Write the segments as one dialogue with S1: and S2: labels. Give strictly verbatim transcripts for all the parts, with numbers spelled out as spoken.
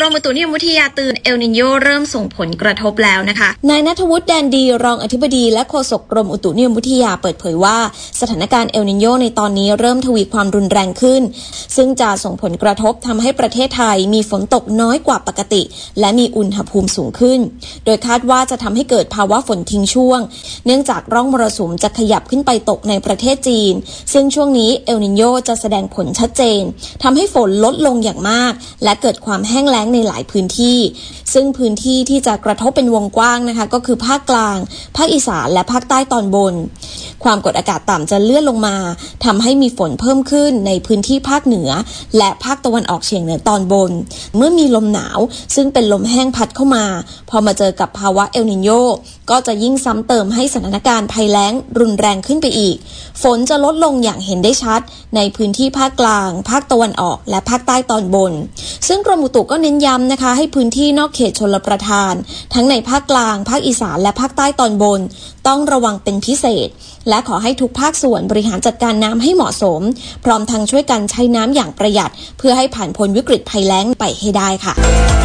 S1: รมอุตุนิยมวิทยาเตือนเอลนิโญเริ่มส่งผลกระทบแล้วนะคะ
S2: นายณัฐวุฒิแดนดีรองอธิบดีและโฆษกกรมอุตุนิยมวิทยาเปิดเผยว่าสถานการณ์เอลนิโญในตอนนี้เริ่มทวีความรุนแรงขึ้นซึ่งจะส่งผลกระทบทำให้ประเทศไทยมีฝนตกน้อยกว่าปกติและมีอุณหภูมิสูงขึ้นโดยคาดว่าจะทำให้เกิดภาวะฝนทิ้งช่วงเนื่องจากร่องมรสุมจะขยับขึ้นไปตกในประเทศจีนซึ่งช่วงนี้เอลนิโญจะแสดงผลชัดเจนทำให้ฝนลดลงอย่างมากและเกิดความแห้งแล้งในหลายพื้นที่ซึ่งพื้นที่ที่จะกระทบเป็นวงกว้างนะคะก็คือภาคกลางภาคอีสานและภาคใต้ตอนบนความกดอากาศต่ำจะเลื่อนลงมาทำให้มีฝนเพิ่มขึ้นในพื้นที่ภาคเหนือและภาคตะวันออกเฉียงเหนือตอนบนเมื่อมีลมหนาวซึ่งเป็นลมแห้งพัดเข้ามาพอมาเจอกับภาวะเอลนิโญก็จะยิ่งซ้ำเติมให้สถานการณ์ภัยแล้งรุนแรงขึ้นไปอีกฝนจะลดลงอย่างเห็นได้ชัดในพื้นที่ภาคกลางภาคตะวันออกและภาคใต้ตอนบนซึ่งกรมอุตุก็เน้นย้ำนะคะให้พื้นที่นอกเขตชลประทานทั้งในภาคกลางภาคอีสานและภาคใต้ตอนบนต้องระวังเป็นพิเศษและขอให้ทุกภาคส่วนบริหารจัดการน้ำให้เหมาะสมพร้อมทั้งช่วยกันใช้น้ำอย่างประหยัดเพื่อให้ผ่านพ้นวิกฤตภัยแล้งไปให้ได้ค่ะ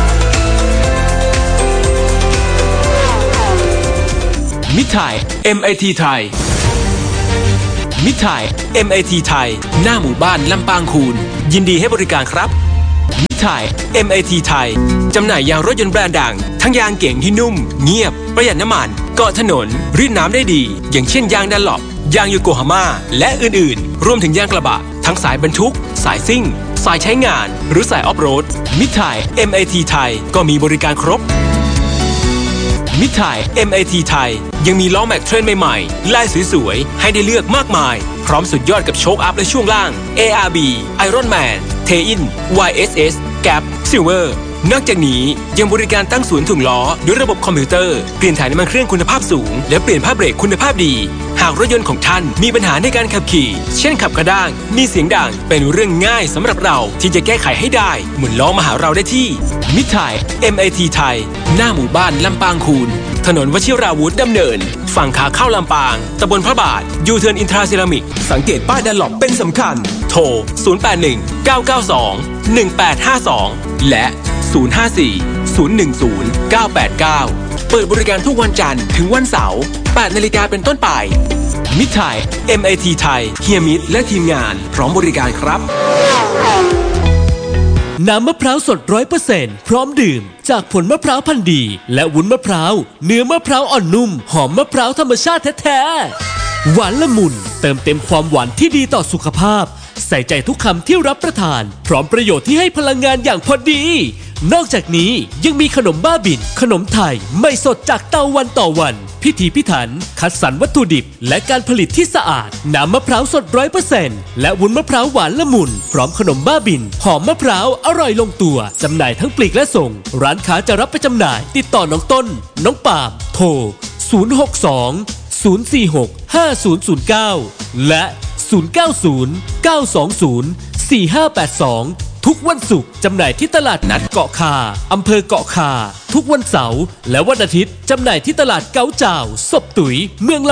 S3: มิตรไทย เอ็ม ไอ ที ไทยมิตรไทย เอ็ม ไอ ที ไทยหน้าหมู่บ้านลำปางคูนยินดีให้บริการครับมิตรไทย เอ็ม ไอ ที ไทยจำหน่ายยางรถยนต์แบรนด์ดังทั้งยางเก่งที่นุ่มเงียบประหยัดน้ำมันเกาะถนนรีดน้ำได้ดีอย่างเช่นยางดันล็อปยางโยโกฮาม่าและอื่นๆรวมถึงยางกระบะทั้งสายบรรทุกสายซิ่งสายใช้งานหรือสายออฟโรดมิตรไทย เอ็ม ไอ ที ไทยก็มีบริการครบมิตรไทย เอ็ม ไอ ที ไทยยังมีล้อแม็กเทรนด์ใหม่ๆลายสวยๆให้ได้เลือกมากมายพร้อมสุดยอดกับโชคอัพและช่วงล่าง เอ อาร์ บี Iron Man เทอิน วาย เอส เอส Gap Silver นอกจากนี้ยังบริการตั้งศูนย์ถ่วงล้อด้วยระบบคอมพิวเตอร์เปลี่ยนถ่ายน้ำมันเครื่องคุณภาพสูงและเปลี่ยนผ้าเบรกคุณภาพดีหากรถยนต์ของท่านมีปัญหาในการขับขี่เช่นขับกระด้างมีเสียงดังเป็นเรื่องง่ายสำหรับเราที่จะแก้ไขให้ได้หมุนล้อมาหาเราได้ที่มิตรไทย เอ็ม ไอ ที ไทยหน้าหมู่บ้านลำปางคูนถนนวชิราวุธดำเนินฝั่งขาเข้าลำปางตำบลพระบาทยูเทิร์นอินทราเซรามิกสังเกตป้ายดันล็อปเป็นสำคัญโทรศูนย์ แปด หนึ่ง เก้า เก้า สอง หนึ่ง แปด ห้า สองและศูนย์ ห้า สี่ ศูนย์ หนึ่ง ศูนย์ เก้า แปด เก้าเปิดบริการทุกวันจันทร์ถึงวันเสาร์แปดนาฬิกาเป็นต้นไปมิตรไทย เอ็ม ไอ ที ไทยเฮียมิตรและทีมงานพร้อมบริการครับ
S4: น้ำมะพร้าวสด ร้อยเปอร์เซ็นต์ พร้อมดื่มจากผลมะพร้าวพันธุ์ดีและวุ้นมะพร้าวเนื้อมะพร้าวอ่อนนุ่มหอมมะพร้าวธรรมชาติแท้ๆหวานละมุนเติมเต็มความหวานที่ดีต่อสุขภาพใส่ใจทุกคำที่รับประทานพร้อมประโยชน์ที่ให้พลังงานอย่างพอดีนอกจากนี้ยังมีขนมบ้าบิ่นขนมไทยไม่สดจากเตาวันต่อวันพิถีพิถันคัดสรรวัตถุดิบและการผลิตที่สะอาดน้ำมะพร้าวสด ร้อยเปอร์เซ็นต์ และวุ้นมะพร้าวหวานละมุนพร้อมขนมบ้าบิ่นหอมมะพร้าวอร่อยลงตัวจำหน่ายทั้งปลีกและส่งร้านค้าจะรับไปจำหน่ายติดต่อน้องต้นน้องปาล์มโทรศูนย์ หก สอง ศูนย์ สี่ หก ห้า ศูนย์ ศูนย์ เก้าและศูนย์ เก้า ศูนย์ เก้า สอง ศูนย์ สี่ ห้า แปด สองทุกวันศุกร์จำหน่ายที่ตลาดนัดเกาะคาอำเภอเกาะคาทุกวันเสาร์และวันอาทิตย์จำหน่ายที่ตลาดเก๋าจ่าวศพตุ๋ยเมือง